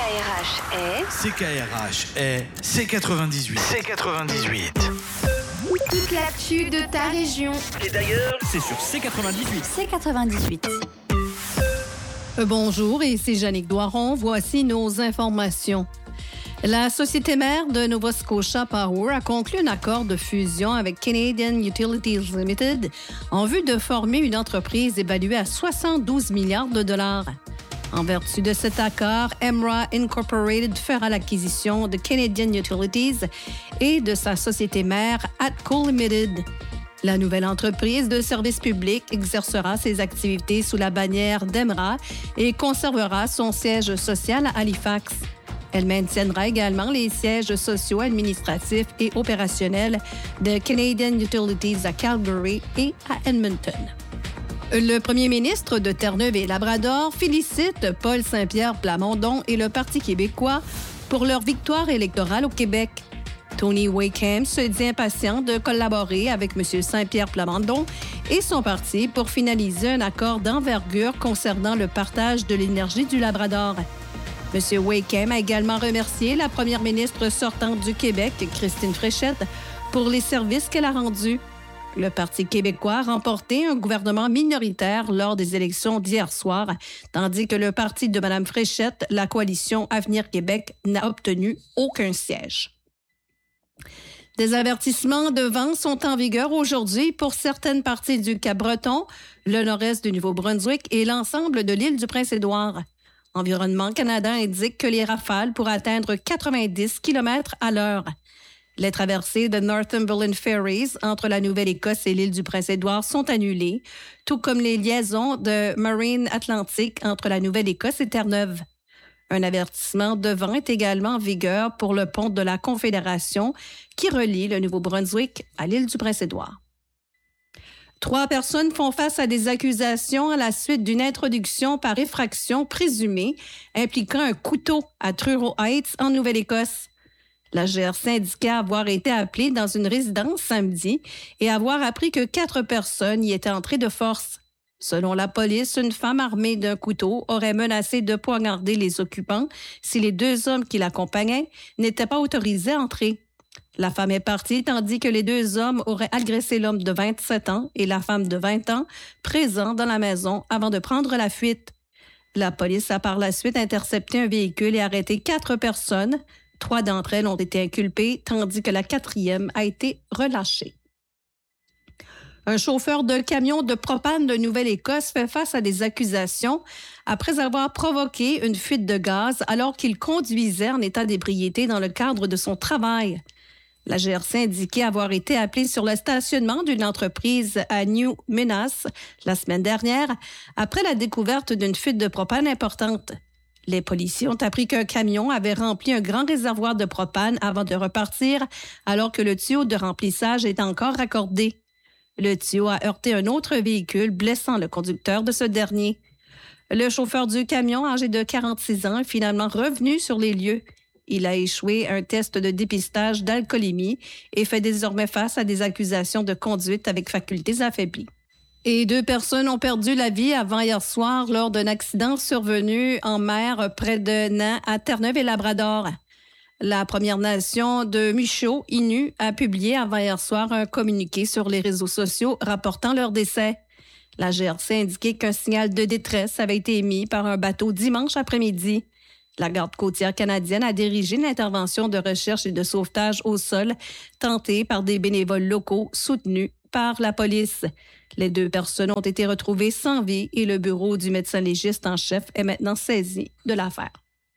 CKRH est C98. C98. Toute l'actu de ta région. Et d'ailleurs, c'est sur C98. C98. Bonjour, ici Jannick Doiron. Voici nos informations. La société mère de Nova Scotia Power a conclu un accord de fusion avec Canadian Utilities Limited en vue de former une entreprise évaluée à 72 milliards de dollars. En vertu de cet accord, Emera Incorporated fera l'acquisition de Canadian Utilities et de sa société mère ATCO Limited. La nouvelle entreprise de service public exercera ses activités sous la bannière d'Emera et conservera son siège social à Halifax. Elle maintiendra également les sièges sociaux, administratifs et opérationnels de Canadian Utilities à Calgary et à Edmonton. Le premier ministre de Terre-Neuve et Labrador félicite Paul Saint-Pierre Plamondon et le Parti québécois pour leur victoire électorale au Québec. Tony Wakeham se dit impatient de collaborer avec M. Saint-Pierre Plamondon et son parti pour finaliser un accord d'envergure concernant le partage de l'énergie du Labrador. M. Wakeham a également remercié la première ministre sortante du Québec, Christine Fréchette, pour les services qu'elle a rendus. Le Parti québécois a remporté un gouvernement minoritaire lors des élections d'hier soir, tandis que le parti de Mme Fréchette, la coalition Avenir Québec, n'a obtenu aucun siège. Des avertissements de vent sont en vigueur aujourd'hui pour certaines parties du Cap-Breton, le nord-est du Nouveau-Brunswick et l'ensemble de l'île du Prince-Édouard. Environnement Canada indique que les rafales pourraient atteindre 90 km à l'heure. Les traversées de Northumberland Ferries entre la Nouvelle-Écosse et l'île du Prince-Édouard sont annulées, tout comme les liaisons de Marine Atlantique entre la Nouvelle-Écosse et Terre-Neuve. Un avertissement de vent est également en vigueur pour le pont de la Confédération qui relie le Nouveau-Brunswick à l'île du Prince-Édouard. 3 personnes font face à des accusations à la suite d'une introduction par effraction présumée impliquant un couteau à Truro Heights en Nouvelle-Écosse. La GRC indiquait avoir été appelée dans une résidence samedi et avoir appris que 4 personnes y étaient entrées de force. Selon la police, une femme armée d'un couteau aurait menacé de poignarder les occupants si les 2 hommes qui l'accompagnaient n'étaient pas autorisés à entrer. La femme est partie tandis que les 2 hommes auraient agressé l'homme de 27 ans et la femme de 20 ans présents dans la maison avant de prendre la fuite. La police a par la suite intercepté un véhicule et arrêté 4 personnes. 3 d'entre elles ont été inculpées, tandis que la 4e a été relâchée. Un chauffeur de camion de propane de Nouvelle-Écosse fait face à des accusations après avoir provoqué une fuite de gaz alors qu'il conduisait en état d'ébriété dans le cadre de son travail. La GRC indiquait avoir été appelée sur le stationnement d'une entreprise à New Minas la semaine dernière après la découverte d'une fuite de propane importante. Les policiers ont appris qu'un camion avait rempli un grand réservoir de propane avant de repartir, alors que le tuyau de remplissage est encore raccordé. Le tuyau a heurté un autre véhicule, blessant le conducteur de ce dernier. Le chauffeur du camion, âgé de 46 ans, est finalement revenu sur les lieux. Il a échoué un test de dépistage d'alcoolémie et fait désormais face à des accusations de conduite avec facultés affaiblies. Et 2 personnes ont perdu la vie avant hier soir lors d'un accident survenu en mer près de Nain à Terre-Neuve et Labrador. La Première Nation de Michaud, Innu, a publié avant hier soir un communiqué sur les réseaux sociaux rapportant leur décès. La GRC a indiqué qu'un signal de détresse avait été émis par un bateau dimanche après-midi. La Garde côtière canadienne a dirigé une intervention de recherche et de sauvetage au sol tentée par des bénévoles locaux soutenus par la police. Les 2 personnes ont été retrouvées sans vie et le bureau du médecin légiste en chef est maintenant saisi de l'affaire.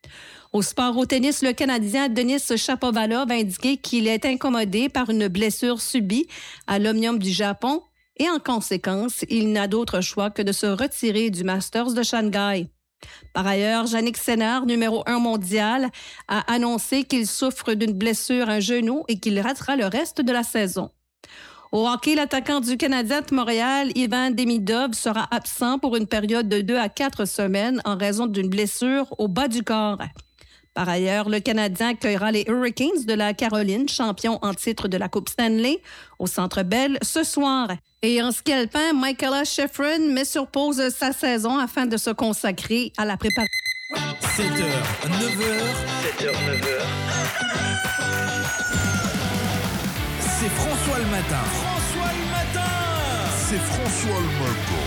Au sport au tennis, le Canadien Denis Shapovalov a indiqué qu'il est incommodé par une blessure subie à l'Omnium du Japon et en conséquence, il n'a d'autre choix que de se retirer du Masters de Shanghai. Par ailleurs, Jannik Sinner, numéro 1 mondial, a annoncé qu'il souffre d'une blessure à un genou et qu'il ratera le reste de la saison. Au hockey, l'attaquant du Canadien de Montréal, Ivan Demidov, sera absent pour une période de 2 à 4 semaines en raison d'une blessure au bas du corps. Par ailleurs, le Canadien accueillera les Hurricanes de la Caroline, champions en titre de la Coupe Stanley, au Centre Bell ce soir. Et en ski alpin, Michaela Schifrin met sur pause sa saison afin de se consacrer à la préparation. 7h, 9h. 7h, 9h. C'est François le matin. François le matin. C'est François le matin.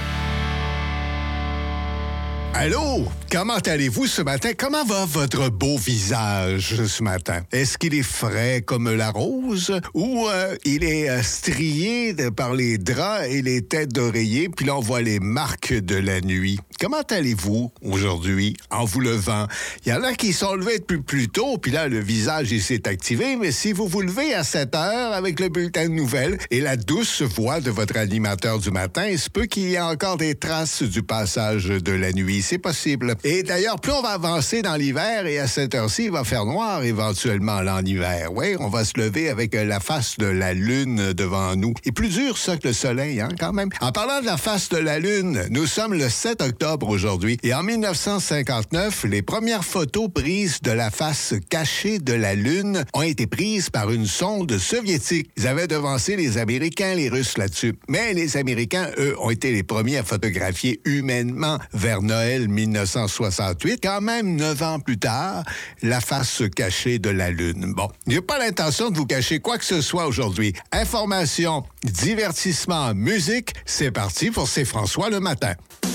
Allô? Comment allez-vous ce matin? Comment va votre beau visage ce matin? Est-ce qu'il est frais comme la rose ou il est strié par les draps et les têtes d'oreiller, puis là on voit les marques de la nuit? Comment allez-vous aujourd'hui en vous levant? Il y en a qui sont levés depuis plus tôt, puis là le visage il s'est activé, mais si vous vous levez à 7 heures avec le bulletin de nouvelles et la douce voix de votre animateur du matin, il se peut qu'il y ait encore des traces du passage de la nuit. C'est possible. Et d'ailleurs, plus on va avancer dans l'hiver, et à cette heure-ci, il va faire noir éventuellement là, en hiver. Oui, on va se lever avec la face de la Lune devant nous. Et plus dur ça que le soleil, hein, quand même. En parlant de la face de la Lune, nous sommes le 7 octobre aujourd'hui. Et en 1959, les premières photos prises de la face cachée de la Lune ont été prises par une sonde soviétique. Ils avaient devancé les Américains, les Russes là-dessus. Mais les Américains, eux, ont été les premiers à photographier humainement vers Noël 1968, quand même 9 ans plus tard, la face cachée de la Lune. Bon, il n'y a pas l'intention de vous cacher quoi que ce soit aujourd'hui. Information, divertissement, musique, c'est parti pour C'est François le matin.